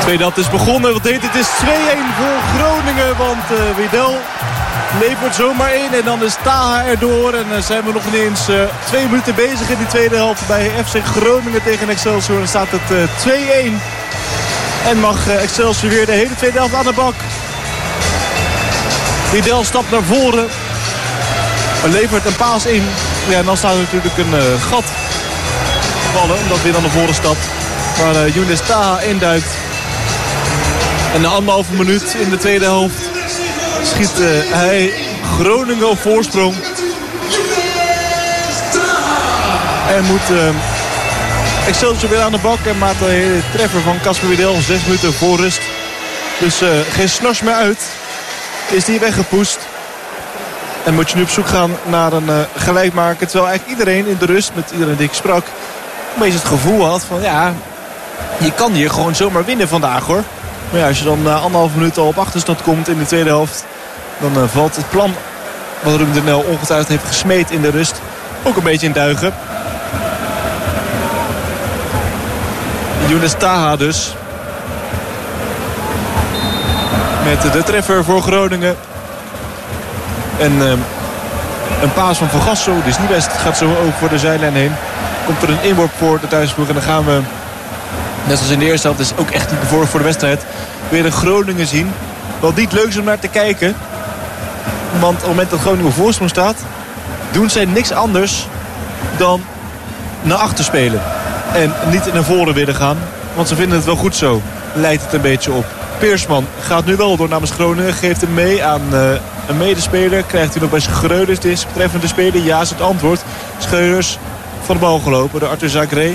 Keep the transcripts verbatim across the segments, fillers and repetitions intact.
Tweede helft is begonnen. Wat deed het? is twee-een voor Groningen. Want uh, Widel levert zomaar in. En dan is Taha erdoor. En dan uh, zijn we nog ineens uh, twee minuten bezig in die tweede helft. Bij F C Groningen tegen Excelsior. Dan staat het uh, twee-een. En mag uh, Excelsior weer de hele tweede helft aan de bak. Widel stapt naar voren. Levert een paas in. Ja, en dan staat er natuurlijk een uh, gat vallen. Omdat hij dan naar voren stapt. Waar uh, Younes Taha induikt. En na anderhalve minuut in de tweede helft schiet uh, hij Groningen op voorsprong. En moet uh, Excelsior weer aan de bak. En maakt de treffer van Casper Widel zes minuten voor rust. Dus uh, geen snars meer uit. Is die weggepoest. En moet je nu op zoek gaan naar een uh, gelijkmaker. Terwijl eigenlijk iedereen in de rust, met iedereen die ik sprak, een beetje het gevoel had van ja, je kan hier gewoon zomaar winnen vandaag hoor. Maar ja, als je dan na uh, anderhalf minuut al op achterstand komt in de tweede helft, dan uh, valt het plan wat Ruben de Nel ongetwijfeld heeft gesmeed in de rust ook een beetje in duigen. Younes Taha dus. Met de treffer voor Groningen. En uh, een paas van Van Gassel, die is niet best, gaat zo ook voor de zijlijn heen. Komt er een inworp voor de thuisploeg en dan gaan we, net zoals in de eerste helft, is ook echt niet voor, voor de wedstrijd, weer een Groningen zien. Wat niet leuk is om naar te kijken. Want op het moment dat Groningen op voorsprong staat, doen zij niks anders dan naar achter spelen. En niet naar voren willen gaan, want ze vinden het wel goed zo. Leidt het een beetje op. Peersman gaat nu wel door namens Groningen. Geeft hem mee aan uh, een medespeler. Krijgt hij nog bij Schreuders deze betreffende speler? Ja is het antwoord. Schreuders van de bal gelopen door Arthur Zagré.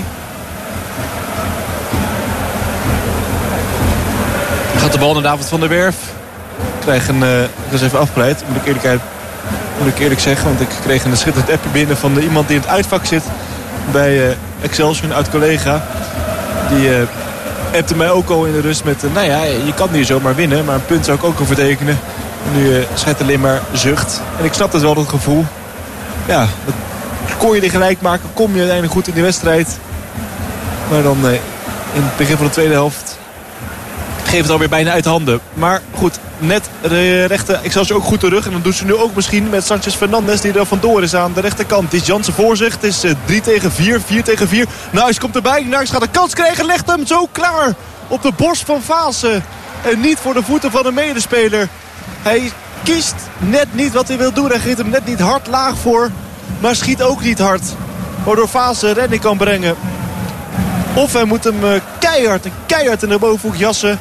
Gaat de bal naar David van der Werf. Krijg een... Uh, ik was even afgeleid. Moet ik, eerlijk, moet ik eerlijk zeggen. Want ik kreeg een schitterend appje binnen van de, iemand die in het uitvak zit. Bij uh, Excelsior, een oud-collega. Die... Uh, appte mij ook al in de rust met, uh, nou ja, je kan hier zomaar winnen. Maar een punt zou ik ook over tekenen. En nu uh, schijnt alleen maar zucht. En ik snap dus wel dat gevoel. Ja, dat, kon je die gelijk maken, kom je uiteindelijk goed in die wedstrijd. Maar dan uh, in het begin van de tweede helft geeft het alweer bijna uit de handen. Maar goed, net de rechter Excelsior ook goed terug. En dan doen ze nu ook misschien met Sanchez Fernandes die er vandoor is aan de rechterkant. Het is Jansen voor zich. Het is uh, drie tegen vier, vier tegen vier. Nuis komt erbij. Nuis gaat een kans krijgen. Legt hem zo klaar op de borst van Vaassen. En niet voor de voeten van een medespeler. Hij kiest net niet wat hij wil doen. Hij geeft hem net niet hard laag voor. Maar schiet ook niet hard. Waardoor Vaassen redding kan brengen. Of hij moet hem uh, keihard en keihard in de bovenhoek jassen.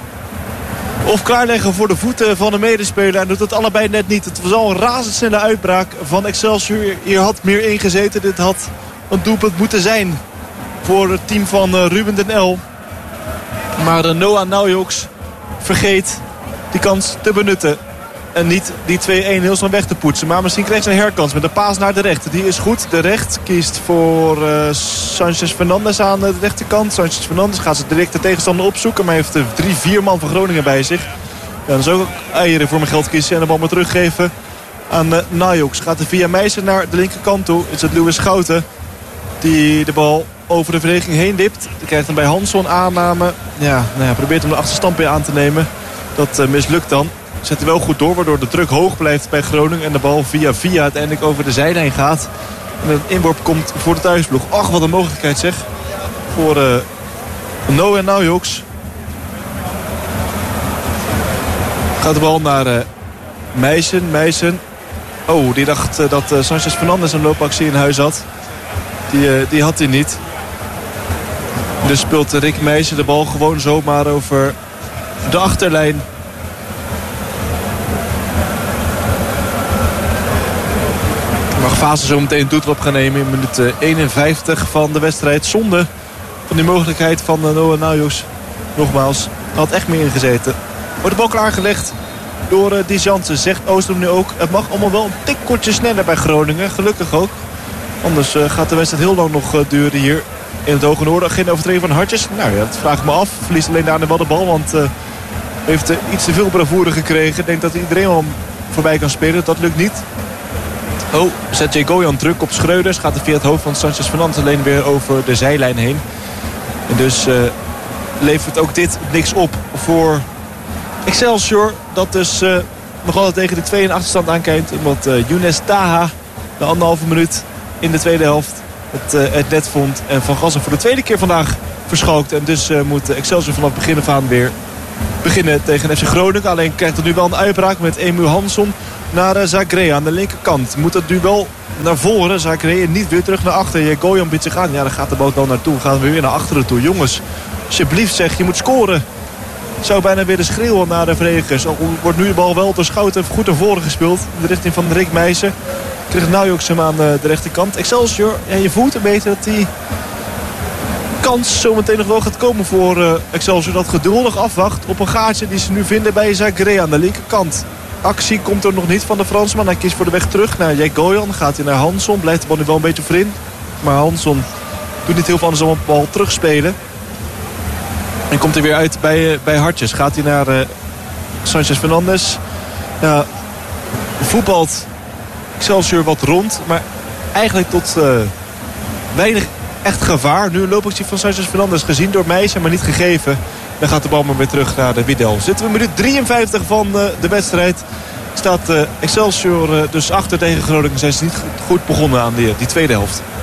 Of klaarleggen voor de voeten van de medespeler. En doet het allebei net niet. Het was al een razendsnelle uitbraak van Excelsior. Hier had meer ingezeten. Dit had een doelpunt moeten zijn voor het team van uh, Ruben den El. Maar uh, Noah Naujoks vergeet die kans te benutten. En niet die twee-een heel snel weg te poetsen. Maar misschien krijgt ze een herkans met een paas naar de rechter. Die is goed. De recht kiest voor uh, Sanchez Fernandes aan de rechterkant. Sanchez Fernandes gaat ze direct de tegenstander opzoeken. Maar hij heeft de drie, vier man van Groningen bij zich. Ja, dan zou ik ook eieren voor mijn geld kiezen. En de bal maar teruggeven aan uh, Najoks. Gaat er via Meijsen naar de linkerkant toe. Is het Louis Schouten die de bal over de verdediging heen wipt. Die krijgt dan bij Hansson aanname. Ja, nou ja, probeert hem de achterstand weer aan te nemen. Dat uh, mislukt dan. Zet hij wel goed door, waardoor de druk hoog blijft bij Groningen. En de bal via via uiteindelijk over de zijlijn gaat. En een inworp komt voor de thuisploeg. Ach, wat een mogelijkheid zeg. Voor uh, Noah Naujoks. Gaat de bal naar uh, Meijsen. Meijsen. Oh, die dacht uh, dat uh, Sanchez Fernandes een loopactie in huis had. Die, uh, die had hij niet. Dus speelt Rick Meijsen de bal gewoon zomaar over de achterlijn. Mag Vaassen zo meteen toetel op gaan nemen in minuut eenenvijftig van de wedstrijd. Zonde van die mogelijkheid van Noah Naujoks. Nogmaals, had echt meer ingezeten. Wordt de bal klaargelegd door uh, Die Jansen. Zegt Oostrom nu ook. Het mag allemaal wel een tikkeltje sneller bij Groningen. Gelukkig ook. Anders uh, gaat de wedstrijd heel lang nog uh, duren hier in het Hoge Noorden. Geen overtreding van Hartjes. Nou ja, dat vraag ik me af. Verliest alleen daarna wel de bal. Want uh, heeft uh, iets te veel bravoure gekregen. Ik denk dat iedereen wel voorbij kan spelen. Dat lukt niet. Oh, zet J. Gojan druk op Schreuders. Gaat er via het hoofd van Sanchez Fernandes alleen weer over de zijlijn heen. En dus uh, levert ook dit niks op voor Excelsior. Dat dus uh, nog altijd tegen de twee in achterstand aankijkt. Omdat uh, Younes Taha de anderhalve minuut in de tweede helft het, uh, het net vond. En Van Gassel voor de tweede keer vandaag verschookt. En dus uh, moet Excelsior vanaf het begin af aan weer beginnen tegen F C Groningen. Alleen krijgt het nu wel een uitbraak met Emu Hansson naar uh, Zagré aan de linkerkant. Moet het duel naar voren. Zagré niet weer terug naar achter. Je Goyan biedt zich aan. Ja, dan gaat de boot wel naartoe. Gaan we weer naar achteren toe. Jongens, alsjeblieft zeg, je moet scoren. Zou bijna weer de schreeuw naar de verdedigers. Al wordt nu de bal wel door Schouten goed naar voren gespeeld. In de richting van Rick Meijsen. Kreeg Naujoks hem aan de rechterkant. Excelsior, ja, je voelt een beetje dat die kans zometeen nog wel gaat komen voor uh, Excelsior. Dat geduldig afwacht op een gaatje die ze nu vinden bij Zagré aan de linkerkant. Actie komt er nog niet van de Fransman. Hij kiest voor de weg terug naar Jack Goyan. Gaat hij naar Hansson. Blijft de bal nu wel een beetje vriend. Maar Hansson doet niet heel veel anders dan op de bal terugspelen. En komt hij weer uit bij, uh, bij Hartjes. Gaat hij naar uh, Sanchez Fernandes. Ja, voetbalt Excelsior wat rond. Maar eigenlijk tot uh, weinig echt gevaar. Nu een loopactie van Sanchez Fernandes gezien door Meijsen, maar niet gegeven. Dan gaat de bal maar weer terug naar de Widel. Zitten we in minuut drieënvijftig van uh, de wedstrijd. Staat uh, Excelsior uh, dus achter tegen Groningen. Zijn ze niet goed begonnen aan die, die tweede helft.